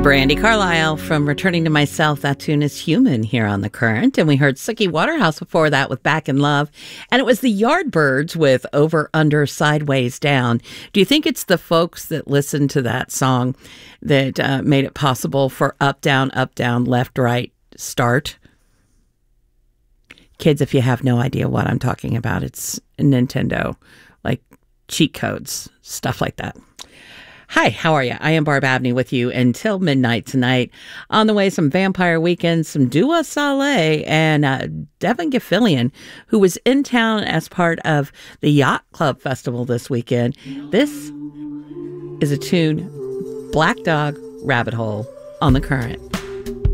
Brandi Carlile from Returning to Myself. That tune is Human here on The Current. And we heard Suki Waterhouse before that with Back in Love. And it was the Yardbirds with Over, Under, Sideways, Down. Do you think it's the folks that listened to that song that made it possible for up, down, left, right, start? Kids, if you have no idea what I'm talking about, it's Nintendo, like cheat codes, stuff like that. Hi, how are you? I am Barb Abney with you until midnight tonight. On the way, some Vampire Weekend, some Dua Saleh, and Devin Gilfillian, who was in town as part of the Yacht Club Festival this weekend. This is a tune, Black Dog, Rabbit Hole, on The Current.